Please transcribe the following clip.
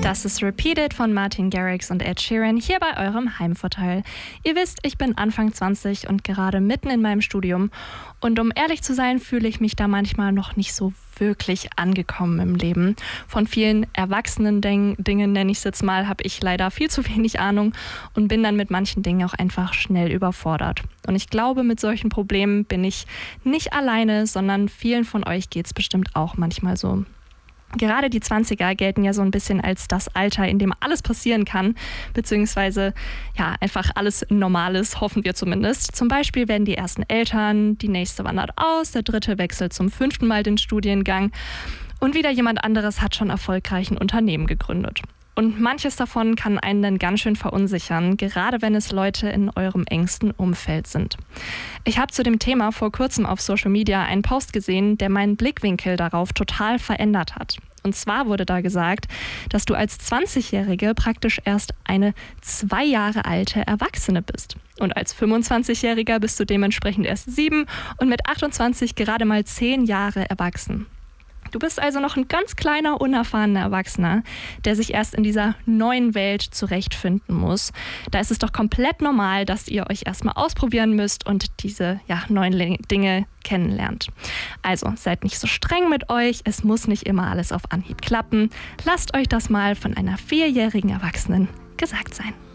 Das ist Repeated von Martin Garrix und Ed Sheeran hier bei eurem Heimvorteil. Ihr wisst, ich bin Anfang 20 und gerade mitten in meinem Studium. Und um ehrlich zu sein, fühle ich mich da manchmal noch nicht so wirklich angekommen im Leben. Von vielen erwachsenen Dingen, nenne ich es jetzt mal, habe ich leider viel zu wenig Ahnung und bin dann mit manchen Dingen auch einfach schnell überfordert. Und ich glaube, mit solchen Problemen bin ich nicht alleine, sondern vielen von euch geht es bestimmt auch manchmal so. Gerade die 20er gelten ja so ein bisschen als das Alter, in dem alles passieren kann, beziehungsweise ja einfach alles Normales, hoffen wir zumindest. Zum Beispiel werden die ersten Eltern, die nächste wandert aus, der dritte wechselt zum 5. Mal den Studiengang und wieder jemand anderes hat schon erfolgreich ein Unternehmen gegründet. Und manches davon kann einen dann ganz schön verunsichern, gerade wenn es Leute in eurem engsten Umfeld sind. Ich habe zu dem Thema vor kurzem auf Social Media einen Post gesehen, der meinen Blickwinkel darauf total verändert hat. Und zwar wurde da gesagt, dass du als 20-Jährige praktisch erst eine 2 Jahre alte Erwachsene bist. Und als 25-Jähriger bist du dementsprechend erst 7 und mit 28 gerade mal 10 Jahre erwachsen. Du bist also noch ein ganz kleiner, unerfahrener Erwachsener, der sich erst in dieser neuen Welt zurechtfinden muss. Da ist es doch komplett normal, dass ihr euch erstmal ausprobieren müsst und diese neuen Dinge kennenlernt. Also seid nicht so streng mit euch, es muss nicht immer alles auf Anhieb klappen. Lasst euch das mal von einer 4-jährigen Erwachsenen gesagt sein.